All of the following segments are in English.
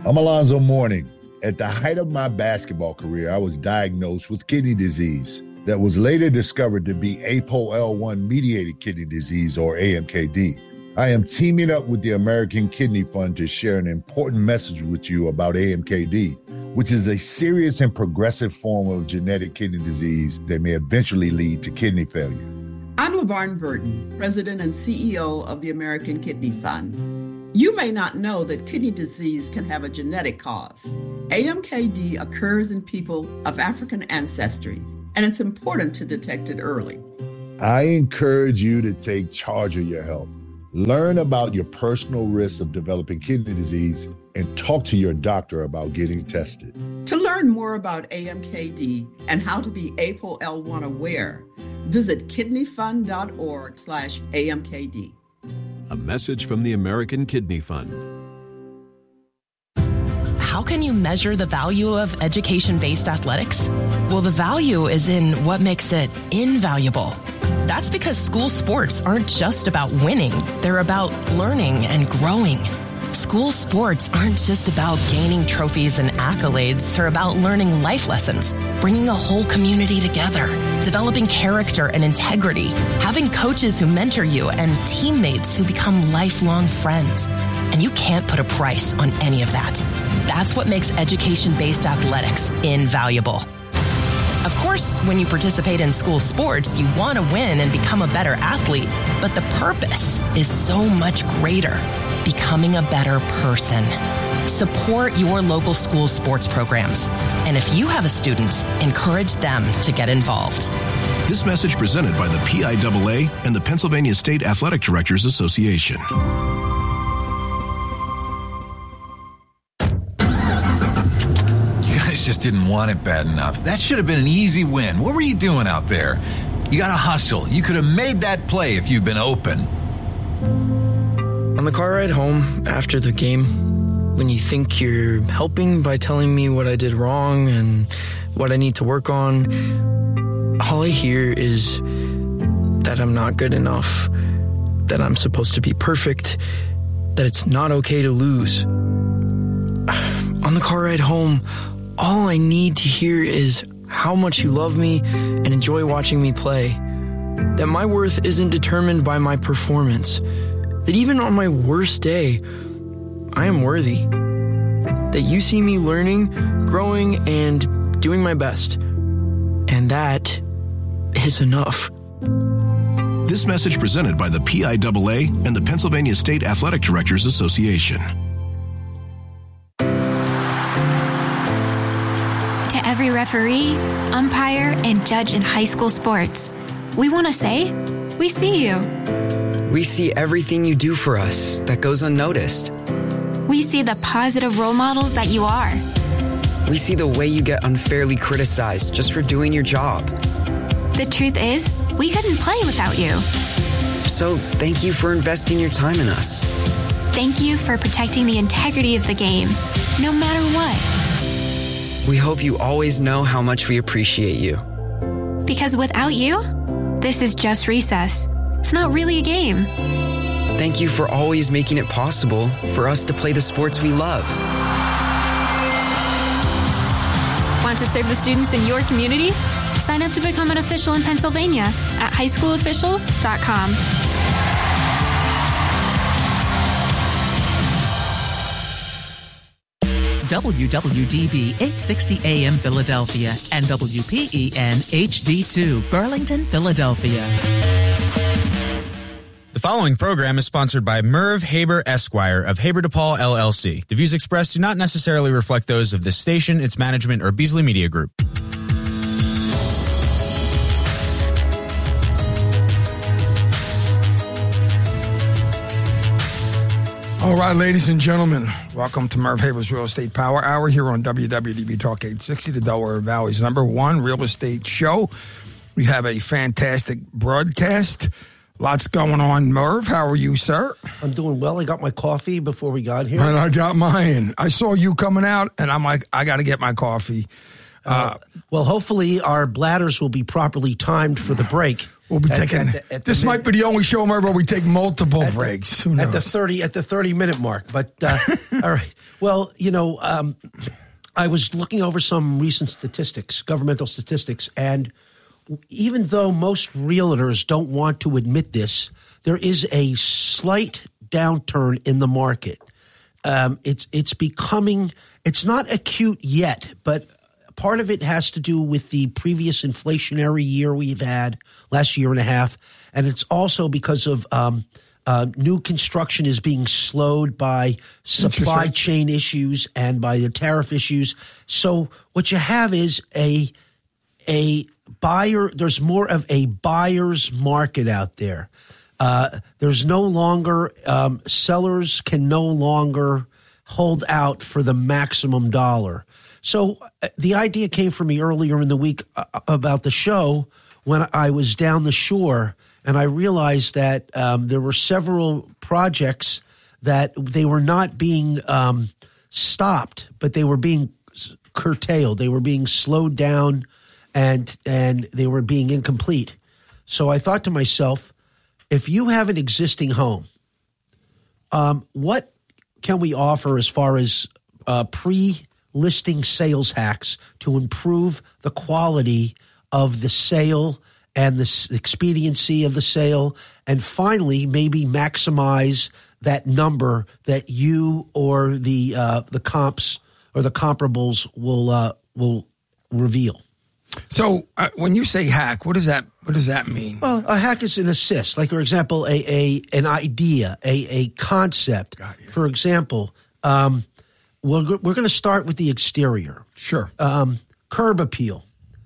I'm Alonzo Mourning. At the height of my basketball career, I was diagnosed with kidney disease that was later discovered to be APOL1-mediated kidney disease, or AMKD. I am teaming up with the American Kidney Fund to share an important message with you about AMKD, which is a serious and progressive form of genetic kidney disease that may eventually lead to kidney failure. I'm LaVarn Burton, President and CEO of the American Kidney Fund. You may not know that kidney disease can have a genetic cause. AMKD occurs in people of African ancestry, and it's important to detect it early. I encourage you to take charge of your health. Learn about your personal risks of developing kidney disease and talk to your doctor about getting tested. To learn more about AMKD and how to be APOL1 aware, visit kidneyfund.org/AMKD. A message from the American Kidney Fund. How can you measure the value of education-based athletics? Well, the value is in what makes it invaluable. That's because school sports aren't just about winning. They're about learning and growing. School sports aren't just about gaining trophies and accolades. They're about learning life lessons, bringing a whole community together, developing character and integrity, having coaches who mentor you, and teammates who become lifelong friends. And you can't put a price on any of that. That's what makes education-based athletics invaluable. Of course, when you participate in school sports, you want to win and become a better athlete, but the purpose is so much greater, becoming a better person. Support your local school sports programs. And if you have a student, encourage them to get involved. This message presented by the PIAA and the Pennsylvania State Athletic Directors Association. Just didn't want it bad enough. That should have been an easy win. What were you doing out there? You got to hustle. You could have made that play if you'd been open. On the car ride home after the game, when you think you're helping by telling me what I did wrong and what I need to work on, all I hear is that I'm not good enough, that I'm supposed to be perfect, that it's not okay to lose. On the car ride home, all I need to hear is how much you love me and enjoy watching me play. That my worth isn't determined by my performance. That even on my worst day, I am worthy. That you see me learning, growing, and doing my best. And that is enough. This message presented by the PIAA and the Pennsylvania State Athletic Directors Association. Every referee, umpire, and judge in high school sports, we want to say, we see you. We see everything you do for us that goes unnoticed. We see the positive role models that you are. We see the way you get unfairly criticized just for doing your job. The truth is, we couldn't play without you. So thank you for investing your time in us. Thank you for protecting the integrity of the game, no matter what. We hope you always know how much we appreciate you. Because without you, this is just recess. It's not really a game. Thank you for always making it possible for us to play the sports we love. Want to serve the students in your community? Sign up to become an official in Pennsylvania at highschoolofficials.com. WWDB 860 AM Philadelphia and WPEN HD2 Burlington, Philadelphia. The following program is sponsored by Merv Haber Esquire of Haber DePaul LLC. The views expressed do not necessarily reflect those of this station, its management, or Beasley Media Group. All right, ladies and gentlemen, welcome to Merv Haber's Real Estate Power Hour here on WWDB Talk 860, the Delaware Valley's #1 real estate show. We have a fantastic broadcast. Lots going on. Merv, how are you, sir? I'm doing well. I got my coffee before we got here. And I got mine. I saw you coming out, and I'm like, I got to get my coffee. Well, hopefully our bladders will be properly timed for the break. We'll be taking. This might be the only show where we take multiple breaks. Who knows? At the 30-minute mark. But all right. Well, I was looking over some recent statistics, governmental statistics, and even though most realtors don't want to admit this, there is a slight downturn in the market. It's becoming. It's not acute yet, but part of it has to do with the previous inflationary year we've had, last year and a half, and it's also because of new construction is being slowed by supply chain issues and by the tariff issues. So what you have is a buyer. There's more of a buyer's market out there. There's no longer sellers can no longer hold out for the maximum dollar. So the idea came from me earlier in the week about the show when I was down the shore, and I realized that there were several projects that they were not being stopped, but they were being curtailed. They were being slowed down, and they were being incomplete. So I thought to myself, if you have an existing home, what can we offer as far as pre-listing sales hacks to improve the quality of the sale and the expediency of the sale, and finally maybe maximize that number that you or the comps or the comparables will reveal? So when you say hack, what does that mean? Well, a hack is an assist. Like, for example, an idea, a concept. For example, we're going to start with the exterior. Sure. Curb appeal.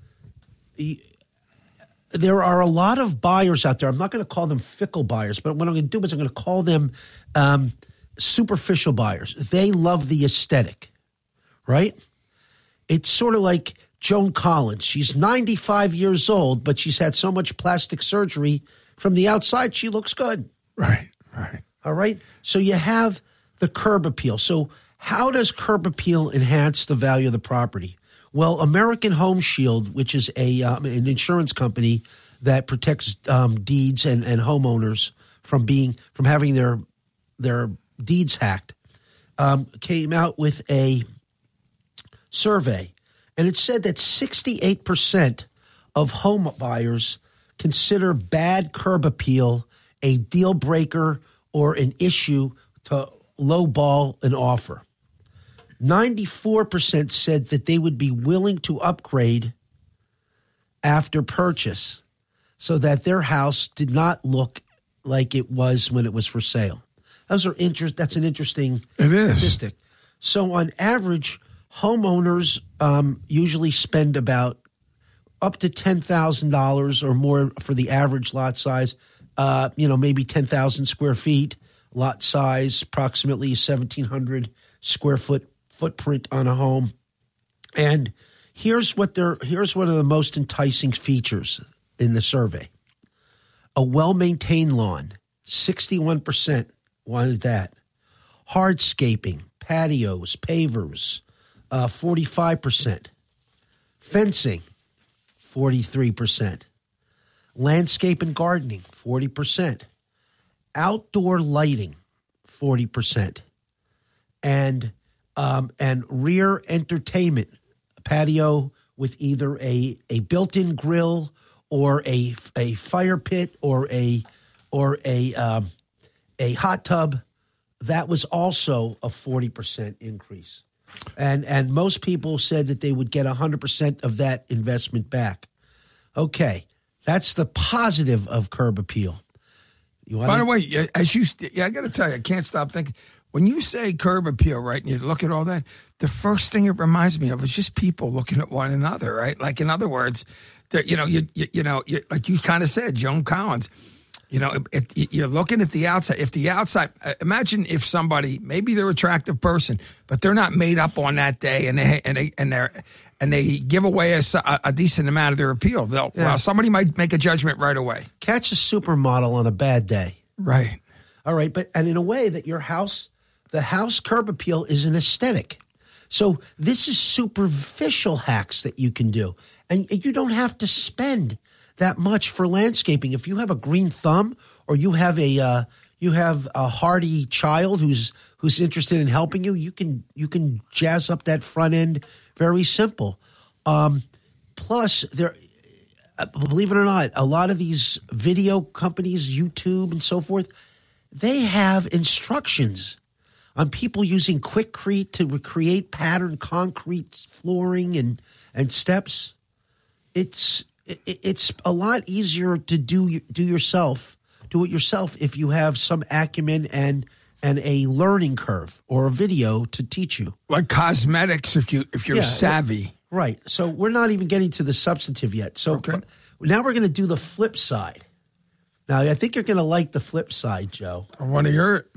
There are a lot of buyers out there. I'm not going to call them fickle buyers, but what I'm going to do is I'm going to call them superficial buyers. They love the aesthetic, right? It's sort of like Joan Collins. She's 95 years old, but she's had so much plastic surgery. From the outside, she looks good. Right. All right? So you have the curb appeal. So how does curb appeal enhance the value of the property? Well, American Home Shield, which is an insurance company that protects deeds and homeowners from having their deeds hacked, came out with a survey, and it said that 68% of home buyers consider bad curb appeal a deal breaker or an issue to lowball an offer. 94% said that they would be willing to upgrade after purchase so that their house did not look like it was when it was for sale. That's an interesting statistic. So on average, homeowners usually spend about up to $10,000 or more for the average lot size, maybe 10,000 square feet, lot size, approximately 1,700 square footprint on a home. And here's one of the most enticing features in the survey. A well-maintained lawn, 61% wanted that. Hardscaping, patios, pavers, 45%. Fencing, 43%. Landscape and gardening, 40%. Outdoor lighting, 40%. And rear entertainment, patio with either a built-in grill or a fire pit or a hot tub, that was also a 40% increase. And most people said that they would get 100% of that investment back. Okay, that's the positive of curb appeal. By the way, I got to tell you, I can't stop thinking. When you say curb appeal, right, and you look at all that, the first thing it reminds me of is just people looking at one another, right? Like, in other words, like you kind of said, Joan Collins, you're looking at the outside. If the outside, imagine if somebody, maybe they're an attractive person, but they're not made up on that day, and they give away a decent amount of their appeal. Well, somebody might make a judgment right away. Catch a supermodel on a bad day. Right. All right, and in a way that the house curb appeal is an aesthetic. So this is superficial hacks that you can do. And you don't have to spend that much for landscaping. If you have a green thumb or you have a hardy child who's interested in helping you, you can jazz up that front end very simple. Plus, believe it or not, a lot of these video companies, YouTube and so forth, they have instructions on people using Quikrete to recreate pattern concrete flooring and steps. It's a lot easier to do it yourself if you have some acumen and a learning curve or a video to teach you. Like cosmetics, if you're savvy. Right. So we're not even getting to the substantive yet. So now we're going to do the flip side. Now, I think you're going to like the flip side, Joe. I want to hear it.